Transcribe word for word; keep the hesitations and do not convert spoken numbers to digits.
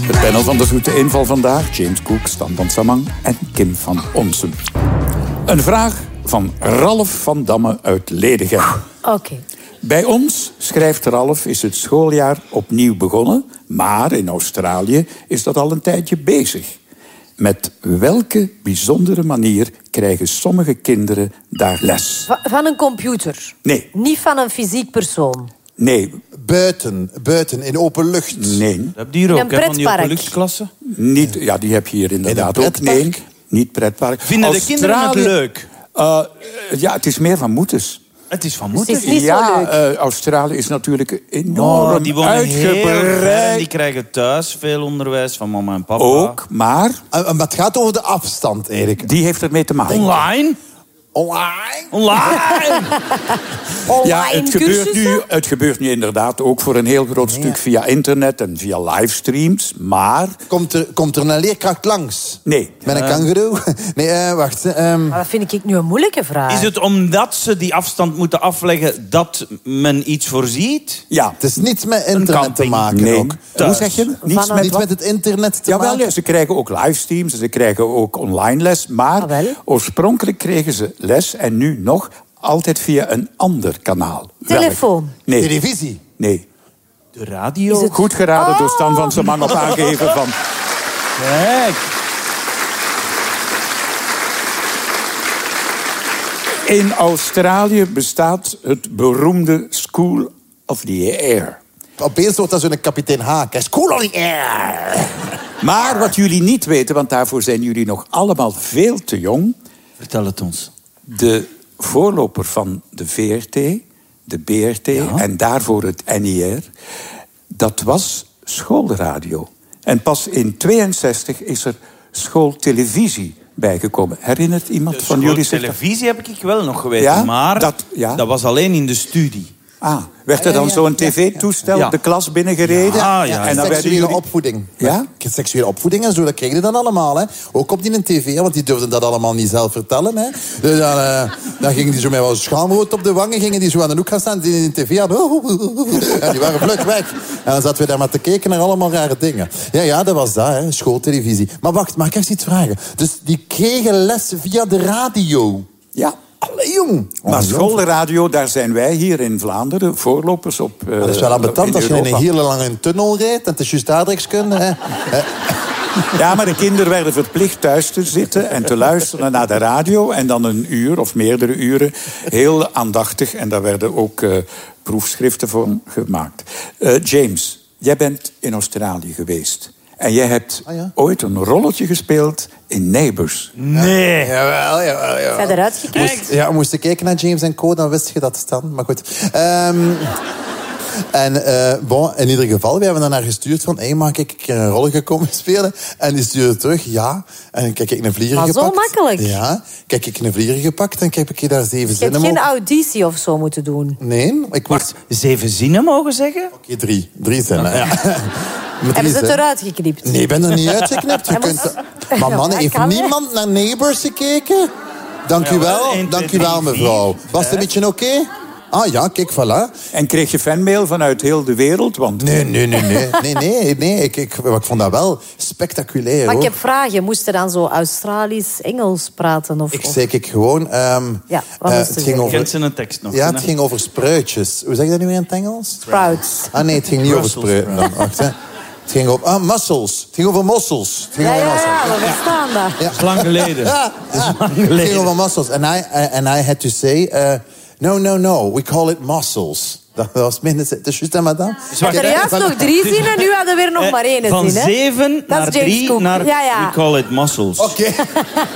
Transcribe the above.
Het panel van de zoete inval vandaag. James Cook, Stan van Samang en Kim van Onsen. Een vraag van Ralf van Damme uit Ledegem. Oké. Okay. Bij ons, schrijft Ralf, is het schooljaar opnieuw begonnen. Maar in Australië is dat al een tijdje bezig. Met welke bijzondere manier krijgen sommige kinderen daar les? Van een computer? Nee. Niet van een fysiek persoon? Nee. Buiten, buiten, in open lucht? Nee. Heb je hier ook, een hè, van die pretpark? openluchtklassen? Niet, ja, die heb je hier inderdaad ook. Nee, niet pretpark. Vinden de kinderen het leuk? Uh, ja, het is meer van moeders. Het is van moeten. Dus het is niet ja, zo leuk. Uh, Australië is natuurlijk enorm oh, die wonen uitgebreid. Heel ver en die krijgen thuis veel onderwijs van mama en papa. Ook, maar... Uh, maar het gaat over de afstand, eigenlijk. Die heeft ermee te maken. Online? Online? Online! Ja, het gebeurt, nu, het gebeurt nu inderdaad ook voor een heel groot stuk via internet en via livestreams, maar... Komt er, komt er een leerkracht langs? Nee. Met een uh, kangoeroe? Nee, uh, wacht. Um... Maar dat vind ik nu een moeilijke vraag. Is het omdat ze die afstand moeten afleggen dat men iets voorziet? Ja. Het is niets met internet te maken nee. ook. Hoe zeg je? Niets met, niet met het internet te Jawel, maken? Ja, ze krijgen ook livestreams, ze krijgen ook online les, maar ah, wel? oorspronkelijk kregen ze les en nu nog altijd via een ander kanaal. Telefoon? Nee. Televisie? Nee. De radio? Het... Goed geraden oh. door Stan van Samang op aangeven van... Kijk. In Australië bestaat het beroemde School of the Air. Opeens wordt dat zo'n kapitein Haak. School of the Air. Maar wat jullie niet weten, want daarvoor zijn jullie nog allemaal veel te jong... Vertel het ons. De voorloper van de V R T, de B R T ja. en daarvoor het N I R... dat was schoolradio. En pas in tweeënzestig is er schooltelevisie bijgekomen. Herinnert iemand de van jullie zich? Televisie heb ik wel nog geweten, ja? maar dat, ja? dat was alleen in de studie. Ah, werd er dan zo'n tv-toestel ja. de klas binnengereden? Ja, ja. En dan seksuele jullie... opvoeding. Ja? Seksuele opvoeding en zo, dat kreeg je dan allemaal. Hè. Ook op die tv, want die durfden dat allemaal niet zelf vertellen. Hè. Dus dan, uh, dan gingen die zo met wat schaamrood op de wangen, gingen die zo aan de hoek gaan staan, die in de tv hadden. En die waren vlug weg. En dan zaten we daar maar te kijken naar allemaal rare dingen. Ja, ja, dat was dat, hè, schooltelevisie. Maar wacht, mag ik echt iets vragen? Dus die kregen les via de radio. Ja. Allee, jong. Maar schoolradio, daar zijn wij hier in Vlaanderen voorlopers op. Uh, dat is wel ambetant als je in een hele lange tunnel rijdt en het is juist aardrijkskunde. Hè. Ja, maar de kinderen werden verplicht thuis te zitten en te luisteren naar de radio. En dan een uur of meerdere uren heel aandachtig. En daar werden ook uh, proefschriften voor gemaakt. Uh, James, jij bent in Australië geweest. En jij hebt ah, ja? ooit een rolletje gespeeld in Neighbours. Nee. Jawel, jawel, jawel. Heb je eruit gekeken? Moest, ja, moest je kijken naar James en Co, dan wist je dat staan. Maar goed. Um, en uh, bon, in ieder geval, we hebben dan naar gestuurd van... Hé, hey, mag ik een rolletje komen spelen? En die stuurde terug, ja. En kijk ik een vlieger maar gepakt. zo makkelijk? Ja. Kijk ik een vlieger gepakt en heb ik daar zeven je zinnen hebt geen mogen... auditie of zo moeten doen? Nee. Ik Wacht, moest... zeven zinnen mogen zeggen? Oké, okay, drie. Drie zinnen, okay. Ja. Hebben ze het eruit geknipt? Nee, ik ben er niet uitgeknipt. Je kunt... moest... Maar mannen, heeft ja, niemand naar Neighbours gekeken? Dank u wel, ja, dank u wel, mevrouw. Was het een beetje oké? Okay? Ah ja, kijk, voilà. En kreeg je fanmail vanuit heel de wereld? Want... Nee, nee, nee, nee. nee, nee, nee. Ik, ik, ik vond dat wel spectaculair. Maar hoor. ik heb vragen. Moest je dan zo Australisch Engels praten? Of, ik of... zeg ik gewoon... Um, ja, wat uh, moest het je ging over... Kent ze een tekst nog? Ja, het ging over spruitjes. Hoe zeg je dat nu in het Engels? Sprouts. Ah nee, het ging niet over spruiten. Dan. Wacht, hè. Het ging over... Ah, mussels. Het ging over mossels. Het ging Ja, over ja, mossels. ja, we verstaan dat. Ja. Dat is lang geleden. Ja, Dat is lang het geleden. ging over mussels. En I, uh, and I had to say... Uh, no, no, no. We call it mussels. Dat was minder... Het is juist, hè, madame? Je had er juist nog drie zinnen, nu hadden we er nog maar één Van zin. Hè? zeven naar Dat is James drie Cook. naar... Ja, ja. We call it muscles. Oké. Okay.